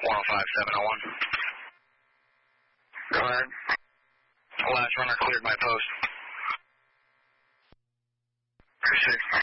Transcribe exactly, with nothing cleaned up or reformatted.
one oh five, seven oh one. Go ahead. Last runner cleared my post. Appreciate it.